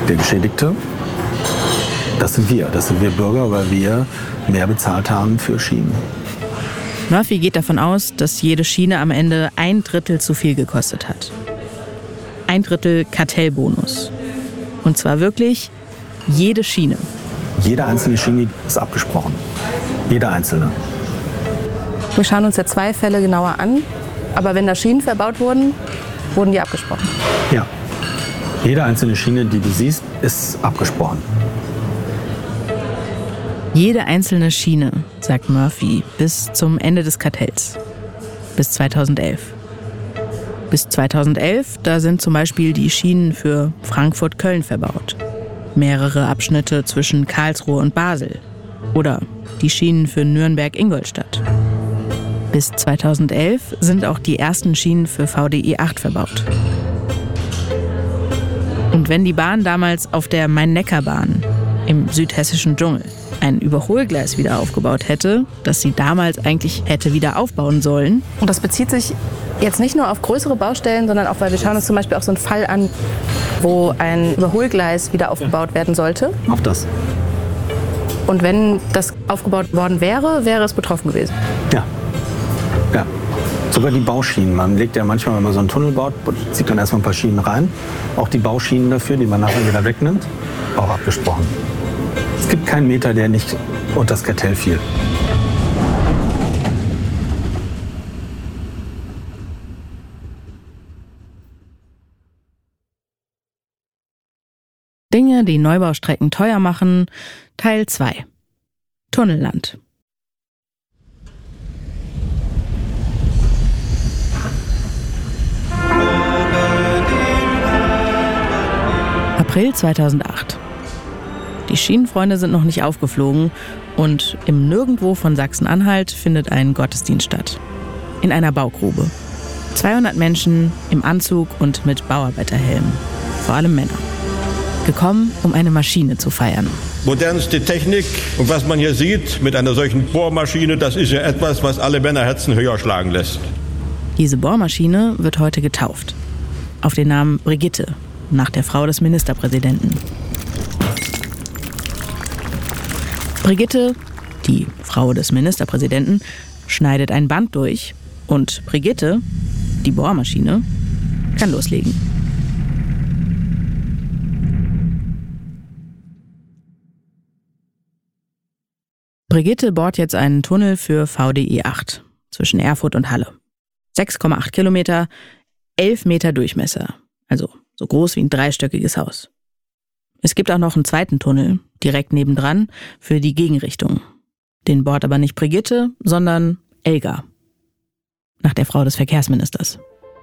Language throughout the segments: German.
Der Geschädigte, das sind wir Bürger, weil wir mehr bezahlt haben für Schienen. Murphy geht davon aus, dass jede Schiene am Ende 1/3 zu viel gekostet hat. 1/3 Kartellbonus. Und zwar wirklich jede Schiene. Jede einzelne Schiene ist abgesprochen. Jede einzelne. Wir schauen uns ja 2 Fälle genauer an. Aber wenn da Schienen verbaut wurden, wurden die abgesprochen? Ja. Jede einzelne Schiene, die du siehst, ist abgesprochen. Jede einzelne Schiene, sagt Murphy, bis zum Ende des Kartells. Bis 2011. Bis 2011, da sind zum Beispiel die Schienen für Frankfurt-Köln verbaut. Mehrere Abschnitte zwischen Karlsruhe und Basel. Oder die Schienen für Nürnberg-Ingolstadt. Bis 2011 sind auch die ersten Schienen für VDE 8 verbaut. Und wenn die Bahn damals auf der Main-Neckar-Bahn im südhessischen Dschungel ein Überholgleis wieder aufgebaut hätte, das sie damals eigentlich hätte wieder aufbauen sollen. Und das bezieht sich jetzt nicht nur auf größere Baustellen, sondern auch, weil wir schauen uns zum Beispiel auch so einen Fall an, wo ein Überholgleis wieder aufgebaut werden sollte. Auf das. Und wenn das aufgebaut worden wäre, wäre es betroffen gewesen. Ja. Ja. Sogar die Bauschienen. Man legt ja manchmal, wenn man so einen Tunnel baut, zieht dann erstmal ein paar Schienen rein. Auch die Bauschienen dafür, die man nachher wieder wegnimmt, auch abgesprochen. Es gibt keinen Meter, der nicht unter das Kartell fiel. Dinge, die Neubaustrecken teuer machen, Teil 2. Tunnelland. April 2008. Die Schienenfreunde sind noch nicht aufgeflogen und im Nirgendwo von Sachsen-Anhalt findet ein Gottesdienst statt. In einer Baugrube. 200 Menschen im Anzug und mit Bauarbeiterhelmen. Vor allem Männer. Gekommen, um eine Maschine zu feiern. Modernste Technik und was man hier sieht mit einer solchen Bohrmaschine, das ist ja etwas, was alle Männerherzen höher schlagen lässt. Diese Bohrmaschine wird heute getauft. Auf den Namen Brigitte, nach der Frau des Ministerpräsidenten. Brigitte, die Frau des Ministerpräsidenten, schneidet ein Band durch und Brigitte, die Bohrmaschine, kann loslegen. Brigitte bohrt jetzt einen Tunnel für VDE 8 zwischen Erfurt und Halle. 6,8 Kilometer, 11 Meter Durchmesser, also so groß wie ein dreistöckiges Haus. Es gibt auch noch einen zweiten Tunnel, direkt nebendran, für die Gegenrichtung. Den bohrt aber nicht Brigitte, sondern Elga, nach der Frau des Verkehrsministers.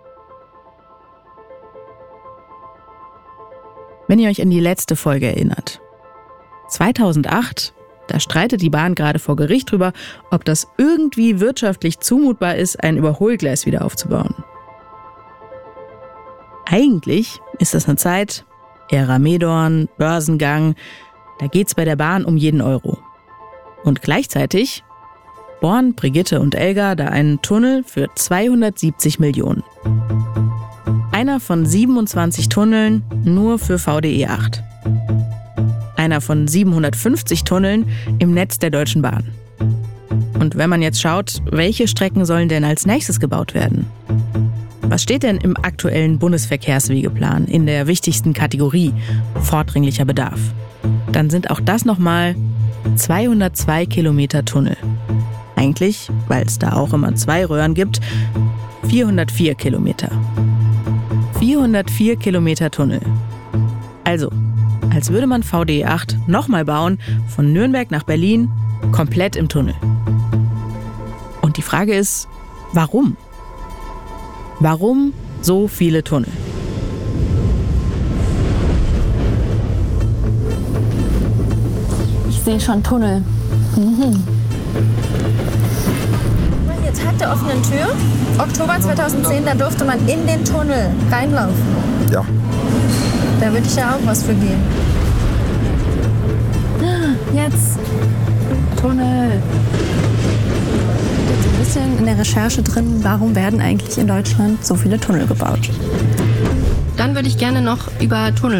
Wenn ihr euch an die letzte Folge erinnert. 2008, da streitet die Bahn gerade vor Gericht drüber, ob das irgendwie wirtschaftlich zumutbar ist, ein Überholgleis wieder aufzubauen. Eigentlich ist das eine Zeit, Ära Medorn, Börsengang, da geht's bei der Bahn um jeden Euro. Und gleichzeitig bohren Brigitte und Elga da einen Tunnel für 270 Millionen. Einer von 27 Tunneln nur für VDE 8. Einer von 750 Tunneln im Netz der Deutschen Bahn. Und wenn man jetzt schaut, welche Strecken sollen denn als nächstes gebaut werden? Was steht denn im aktuellen Bundesverkehrswegeplan in der wichtigsten Kategorie vordringlicher Bedarf? Dann sind auch das nochmal 202 Kilometer Tunnel. Eigentlich, weil es da auch immer 2 Röhren gibt, 404 Kilometer. 404 Kilometer Tunnel. Also, als würde man VDE 8 nochmal bauen, von Nürnberg nach Berlin, komplett im Tunnel. Und die Frage ist, warum? Warum so viele Tunnel? Ich sehe schon Tunnel. Hier Tag der offenen Tür, Oktober 2010, da durfte man in den Tunnel reinlaufen. Ja. Da würde ich ja auch was für geben. Jetzt. Tunnel. Jetzt ein bisschen in der Recherche drin, warum werden eigentlich in Deutschland so viele Tunnel gebaut? Dann würde ich gerne noch über Tunnel